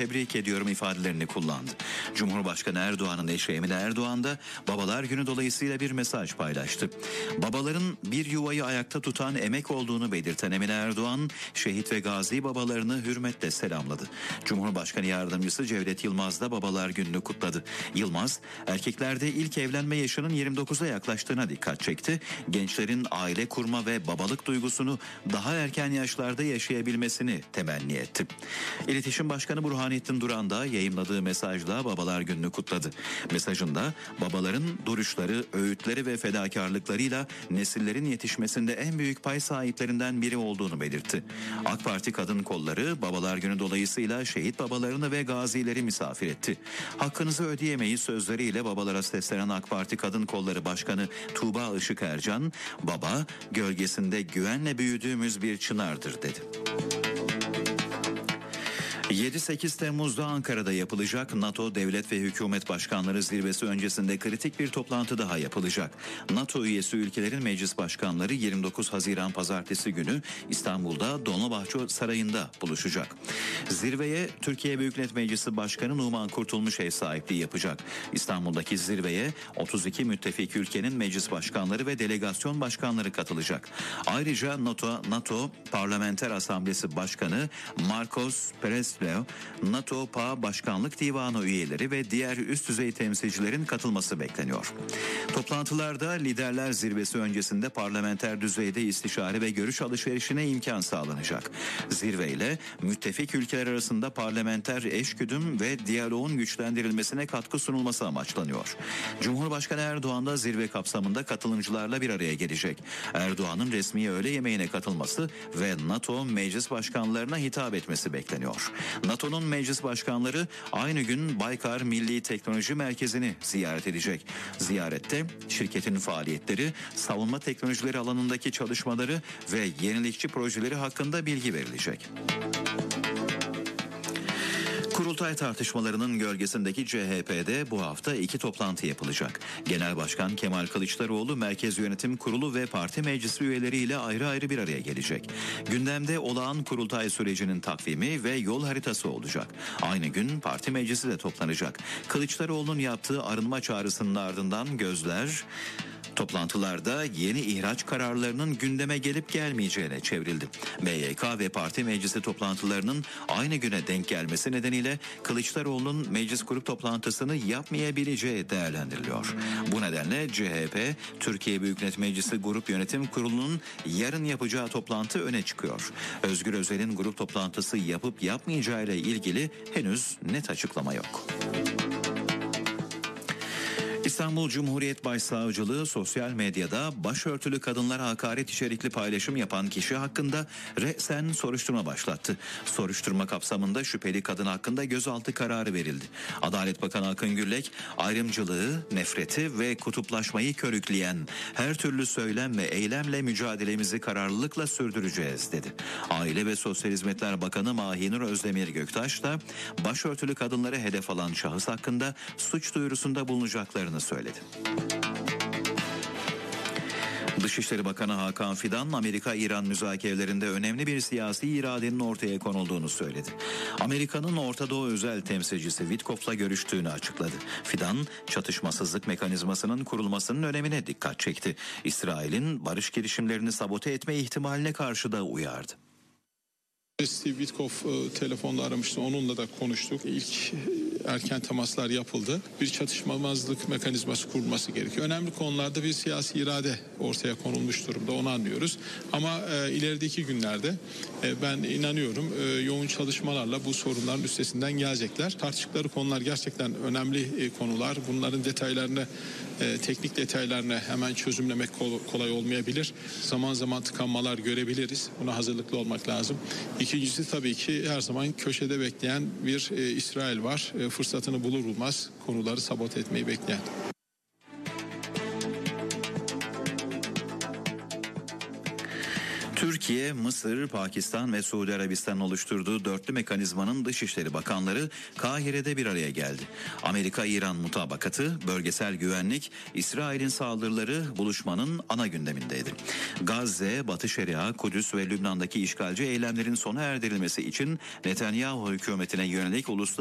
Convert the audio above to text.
tebrik ediyorum ifadelerini kullandı. Cumhurbaşkanı Erdoğan'ın eşi Emine Erdoğan da Babalar Günü dolayısıyla bir mesaj paylaştı. Babaların bir yuvayı ayakta tutan emek olduğunu belirten Emine Erdoğan, şehit ve gazi babalarını hürmetle selamladı. Cumhurbaşkanı Yardımcısı Cevdet Yılmaz da Babalar Günü'nü kutladı. Yılmaz, erkeklerde ilk evlenme yaşının 29'a yaklaştığına dikkat çekti. Gençlerin aile kurma ve babalık duygusunu daha erken yaşlarda yaşayabilmesini temenni etti. İletişim Başkanı Burhanettin Duran da yayımladığı mesajla Babalar Günü'nü kutladı. Mesajında babaların duruşları, öğütleri ve fedakarlıklarıyla nesillerin yetişmesinde en büyük pay sahiplerinden biri olduğunu belirtti. AK Parti Kadın Kolları Babalar Günü dolayısıyla şehit babalarını ve gazileri misafir etti. Hakkınızı ödeyemeyiz sözleriyle babalara seslenen AK Parti Kadın Kolları Başkanı Tuğba Işık Ercan, baba gölgesinde güvenle büyüdüğümüz bir çınardır dedi. 7-8 Temmuz'da Ankara'da yapılacak NATO Devlet ve Hükümet Başkanları Zirvesi öncesinde kritik bir toplantı daha yapılacak. NATO üyesi ülkelerin meclis başkanları 29 Haziran Pazartesi günü İstanbul'da Dolmabahçe Sarayı'nda buluşacak. Zirveye Türkiye Büyük Millet Meclisi Başkanı Numan Kurtulmuş ev sahipliği yapacak. İstanbul'daki zirveye 32 müttefik ülkenin meclis başkanları ve delegasyon başkanları katılacak. Ayrıca NATO Parlamenter Asamblesi Başkanı Marcos Perez, NATO PA Başkanlık Divanı üyeleri ve diğer üst düzey temsilcilerin katılması bekleniyor. Toplantılarda liderler zirvesi öncesinde parlamenter düzeyde istişare ve görüş alışverişine imkan sağlanacak. Zirveyle müttefik ülkeler arasında parlamenter eşgüdüm ve diyaloğun güçlendirilmesine katkı sunulması amaçlanıyor. Cumhurbaşkanı Erdoğan da zirve kapsamında katılımcılarla bir araya gelecek. Erdoğan'ın resmi öğle yemeğine katılması ve NATO meclis başkanlarına hitap etmesi bekleniyor. NATO'nun meclis başkanları aynı gün Baykar Milli Teknoloji Merkezi'ni ziyaret edecek. Ziyarette şirketin faaliyetleri, savunma teknolojileri alanındaki çalışmaları ve yenilikçi projeleri hakkında bilgi verilecek. Kurultay tartışmalarının gölgesindeki CHP'de bu hafta 2 toplantı yapılacak. Genel Başkan Kemal Kılıçdaroğlu Merkez Yönetim Kurulu ve parti meclisi üyeleriyle ayrı ayrı bir araya gelecek. Gündemde olağan kurultay sürecinin takvimi ve yol haritası olacak. Aynı gün parti meclisi de toplanacak. Kılıçdaroğlu'nun yaptığı arınma çağrısının ardından gözler toplantılarda yeni ihraç kararlarının gündeme gelip gelmeyeceğine çevrildi. MYK ve parti meclisi toplantılarının aynı güne denk gelmesi nedeniyle Kılıçdaroğlu'nun meclis grup toplantısını yapmayabileceği değerlendiriliyor. Bu nedenle CHP, Türkiye Büyük Millet Meclisi Grup Yönetim Kurulu'nun yarın yapacağı toplantı öne çıkıyor. Özgür Özel'in grup toplantısı yapıp yapmayacağı ile ilgili henüz net açıklama yok. İstanbul Cumhuriyet Başsavcılığı sosyal medyada başörtülü kadınlara hakaret içerikli paylaşım yapan kişi hakkında resen soruşturma başlattı. Soruşturma kapsamında şüpheli kadın hakkında gözaltı kararı verildi. Adalet Bakanı Akın Gürlek, ayrımcılığı, nefreti ve kutuplaşmayı körükleyen her türlü söylem ve eylemle mücadelemizi kararlılıkla sürdüreceğiz dedi. Aile ve Sosyal Hizmetler Bakanı Mahinur Özdemir Göktaş da başörtülü kadınları hedef alan şahıs hakkında suç duyurusunda bulunacaklarını söyledi. Dışişleri Bakanı Hakan Fidan, Amerika-İran müzakerelerinde önemli bir siyasi iradenin ortaya konulduğunu söyledi. Amerika'nın Orta Doğu özel temsilcisi Witkoff'la görüştüğünü açıkladı. Fidan, çatışmasızlık mekanizmasının kurulmasının önemine dikkat çekti. İsrail'in barış girişimlerini sabote etme ihtimaline karşı da uyardı. Steve Witkoff telefonla aramıştı. Onunla da konuştuk. İlk erken temaslar yapıldı. Bir çatışmamazlık mekanizması kurulması gerekiyor. Önemli konularda bir siyasi irade ortaya konulmuş durumda. Onu anlıyoruz. Ama ilerideki günlerde ben inanıyorum yoğun çalışmalarla bu sorunların üstesinden gelecekler. Tartıştıkları konular gerçekten önemli konular. Bunların detaylarını, teknik detaylarını hemen çözümlemek kolay olmayabilir. Zaman zaman tıkanmalar görebiliriz. Buna hazırlıklı olmak lazım. İkincisi tabii ki her zaman köşede bekleyen bir İsrail var. Fırsatını bulur bulmaz konuları sabote etmeyi bekleyen. Türkiye Türkiye, Mısır, Pakistan ve Suudi Arabistan'ın oluşturduğu dörtlü mekanizmanın Dışişleri Bakanları Kahire'de bir araya geldi. Amerika-İran mutabakatı, bölgesel güvenlik, İsrail'in saldırıları buluşmanın ana gündemindeydi. Gazze, Batı Şeria, Kudüs ve Lübnan'daki işgalci eylemlerin sona erdirilmesi için Netanyahu hükümetine yönelik uluslararası